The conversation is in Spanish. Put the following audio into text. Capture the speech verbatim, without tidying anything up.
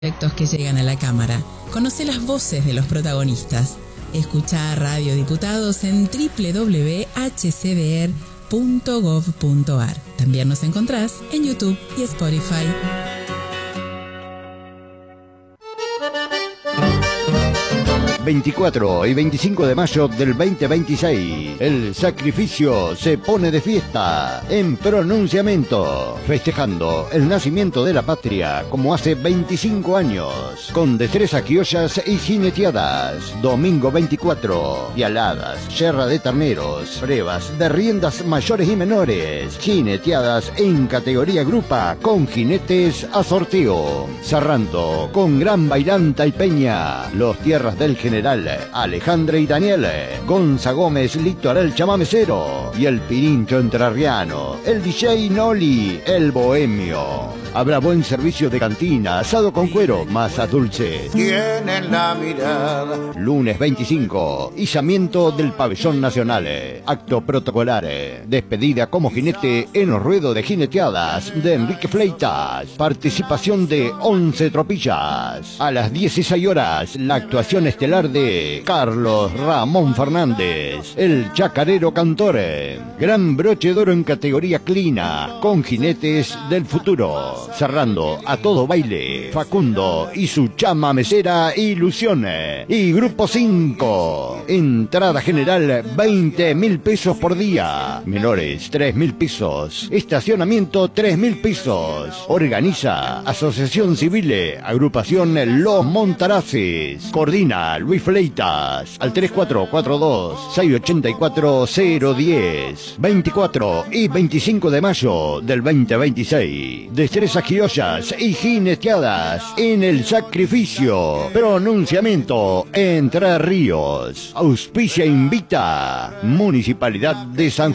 proyectos que llegan a la Cámara. Conoce las voces de los protagonistas. Escuchá Radio Diputados en doble u doble u doble u punto h c d r punto gov punto a r. También nos encontrás en YouTube y Spotify. veinticuatro y veinticinco de mayo del veinte veintiséis, el sacrificio se pone de fiesta en pronunciamiento, festejando el nacimiento de la patria como hace veinticinco años, con destrezas criollas y jineteadas. Domingo veinticuatro, dialadas, yerra de terneros, pruebas de riendas mayores y menores, jineteadas en categoría grupa con jinetes a sorteo, cerrando con gran bailanta y peña los tierras del general Alejandre y Daniel, Gonza Gómez, Litoral Chamamecero y el Pirincho Entrerriano, el D J Noli, el Bohemio. Habrá buen servicio de cantina, asado con cuero, masas dulces. Tienen la mirada. Lunes veinticinco, izamiento del pabellón nacional. Acto protocolar, despedida como jinete en el ruedo de jineteadas de Enrique Fleitas. Participación de once tropillas. A las dieciséis horas, la actuación estelar de Carlos Ramón Fernández, el chacarero cantor. Gran broche de oro en categoría clina, con jinetes del futuro. Cerrando a todo baile, Facundo y su chama mesera Ilusiones. Y Grupo cinco. Entrada general veinte mil pesos por día. Menores tres mil pesos. Estacionamiento tres mil pesos. Organiza Asociación Civil, Agrupación Los Montaraces. Coordina Luis Fleitas al tres cuatro cuatro dos, seis ocho cuatro, cero uno cero. veinticuatro y veinticinco de mayo del veinte veintiséis. Destrezas criollas y jineteadas en el sacrificio. Pronunciamiento Entre Ríos. Auspicia invita. Municipalidad de San